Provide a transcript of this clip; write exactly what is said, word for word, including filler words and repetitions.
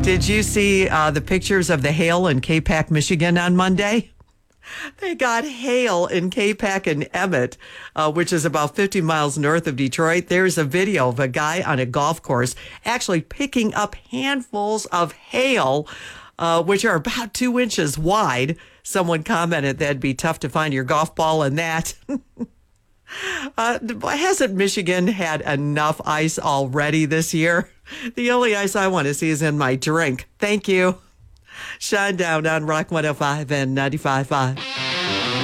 Did you see uh, the pictures of the hail in K-Pac, Michigan on Monday? They got hail in K-Pac and Emmett, uh, which is about fifty miles north of Detroit. There's a video of a guy on a golf course actually picking up handfuls of hail, uh, which are about two inches wide. Someone commented that'd be tough to find your golf ball in that. Uh, hasn't Michigan had enough ice already this year? The only ice I want to see is in my drink. Thank you. Shine Down on Rock one oh five and ninety-five point five.